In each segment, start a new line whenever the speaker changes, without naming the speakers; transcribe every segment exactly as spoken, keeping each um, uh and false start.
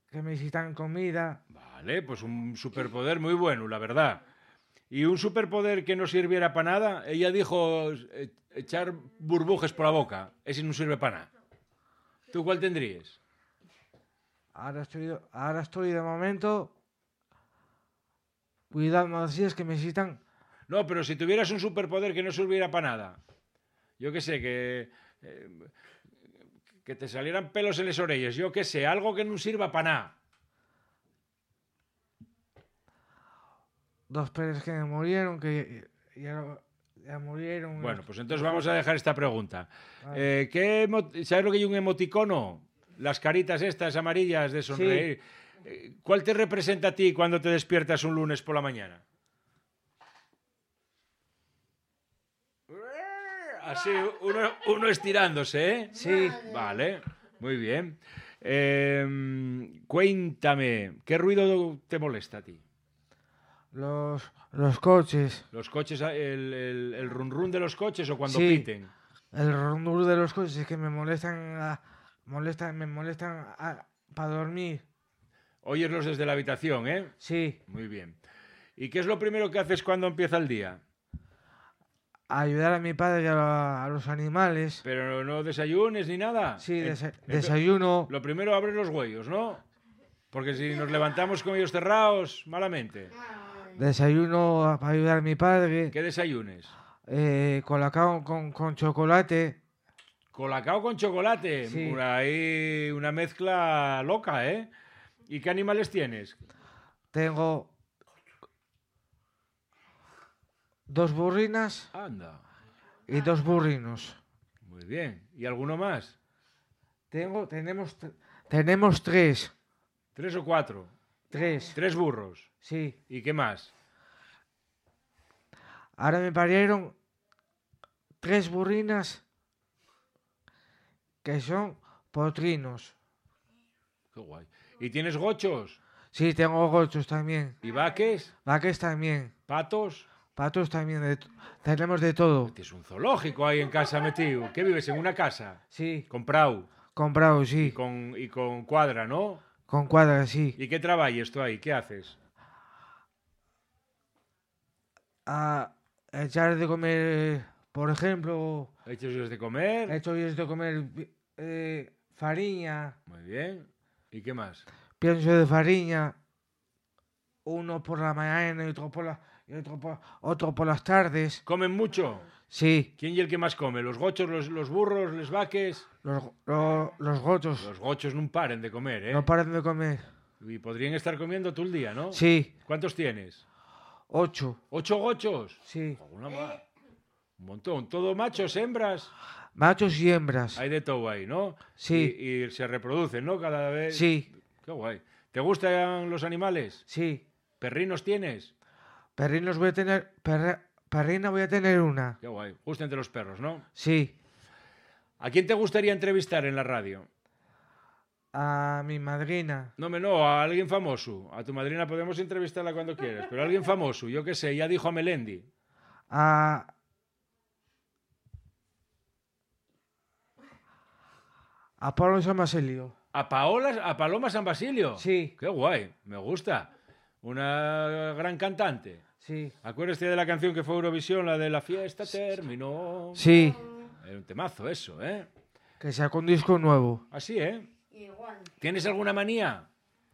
que me necesitan comida.
Vale, pues un superpoder muy bueno, la verdad. ¿Y un superpoder que no sirviera para nada? Ella dijo eh, echar burbujas por la boca. Ese no sirve para nada. ¿Tú cuál tendrías?
Ahora estoy, ahora estoy de momento cuidando así es que me necesitan.
No, pero si tuvieras un superpoder que no sirviera para nada. Yo qué sé, que... eh, que te salieran pelos en las orejas. Yo qué sé, algo que no sirva para nada.
Dos perros que me murieron, que ya, ya murieron.
Bueno,
los-
pues entonces
los
vamos a
otros.
dejar esta pregunta.
Vale.
Eh, ¿qué emo- ¿Sabes lo que hay un emoticono? Las caritas estas amarillas de sonreír. Eh, ¿Cuál te representa a ti cuando te despiertas un lunes por la mañana? Así, uno, uno estirándose, ¿eh?
Sí,
Vale, muy bien. Eh, cuéntame, ¿qué ruido te molesta a ti?
los, los coches.
¿Los coches, el, el, el run run de los coches o cuando
Sí.
piten?
El rondur de los coches que me molestan, a- molestan me molestan para dormir.
Oyeslos desde la habitación, ¿eh?
Sí,
Muy bien. ¿Y qué es lo primero que haces cuando empieza el día?
ayudar a mi padre y a, la- a los animales.
Pero no desayunes ni nada.
Sí,
Eh,
desa-
eh,
desayuno.
Lo primero abres los huellos, ¿no? Porque si nos levantamos con ellos cerrados, malamente.
Desayuno para ayudar a mi padre.
¿Qué desayunes?
Eh, colacao con, con chocolate.
Colacao con chocolate.
Sí.
Por ahí una mezcla loca, ¿eh? ¿Y qué animales tienes?
Tengo dos burrinas
Anda.
y dos burrinos.
Muy bien. ¿Y alguno más?
Tengo, tenemos, t- tenemos tres.
¿Tres o cuatro?
Tres.
Tres burros.
Sí.
¿Y qué más?
Ahora me parieron tres burrinas que son potrinos.
Qué guay. ¿Y tienes gochos?
Sí, tengo gochos también.
¿Y vaques?
Vaques también.
¿Patos?
Patos también. de t- tenemos de todo.
Tienes un zoológico ahí en casa metido. ¿Qué vives? ¿En una casa?
Sí.
Comprado.
Comprado,
Y
sí.
con, y con cuadra, ¿no?
Con cuadras, sí.
¿Y qué trabajas tú ahí? ¿Qué haces?
A echar de comer, por ejemplo,
¿Echas de comer?
he hecho de comer eh, farina,
Muy bien. ¿Y qué más?
pienso de farina, uno por la mañana y otro por, la, y otro por, otro por las tardes.
¿Comen mucho?
Sí,
¿Quién y el que más come? ¿Los gochos, los, los burros, los vaques?
los, los, los gochos
Los gochos no paren de comer, ¿eh?
no paran de comer.
Y podrían estar comiendo todo el día, ¿no?
Sí,
¿Cuántos tienes?
ocho,
¿Ocho gochos?
sí.
Una más. Un montón. ¿Todo machos, hembras?
Machos y hembras.
Hay de todo ahí, ¿no?
Sí.
Y, y se reproducen, ¿no? Cada vez.
Sí,
Qué guay. ¿Te gustan los animales?
sí.
¿Perrinos tienes?
Perrinos voy a tener, perra- perrina voy a tener una.
Qué guay. Gustan de los perros, ¿no?
Sí,
¿A quién te gustaría entrevistar en la radio?
a mi madrina.
No, me no, a alguien famoso. A tu madrina podemos entrevistarla cuando quieras, pero a alguien famoso, yo qué sé, ya dijo a Melendi.
A, a Pablo San Basilio.
¿A Paola, a Paloma San Basilio?
Sí,
Qué guay, me gusta. Una gran cantante.
sí,
Acuérdate de la canción que fue Eurovisión, la de La fiesta terminó.
sí.
Era un temazo eso, ¿eh?
Que sacó un disco nuevo.
Así, ¿eh? ¿Tienes alguna manía?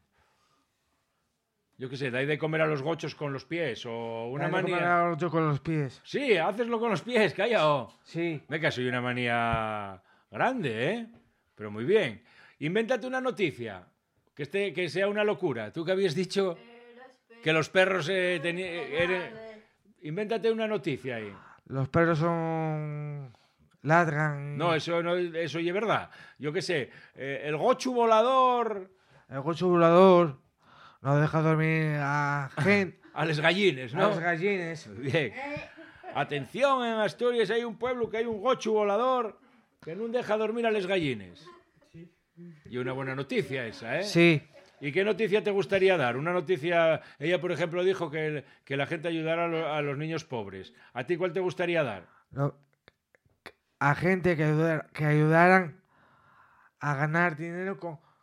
Yo qué sé, dais de comer a los gochos con los pies o una
Dale, comer
manía.
al otro con los pies.
Sí, hazlo con los pies, calla.
Sí.
Venga, soy una manía grande, ¿eh? Pero muy bien. Invéntate una noticia. Que, esté, que sea una locura. Tú que habías dicho que los perros eh, tenían... Invéntate una noticia ahí.
Los perros son... ladran.
No, eso no eso es verdad. Yo qué sé, eh, el gochu volador
El gocho volador no deja dormir a gente.
a los gallines,
A
¿no?
los gallines.
Bien. Atención, en Asturias hay un pueblo que hay un gochu volador que no deja dormir a los gallines. Y una buena noticia esa, ¿eh?
Sí.
¿Y qué noticia te gustaría dar? Una noticia... Ella, por ejemplo, dijo que, que la gente ayudara a, lo- a los niños pobres. ¿A ti cuál te gustaría dar?
Lo- a gente que, ayudar- que ayudaran a ganar dinero con,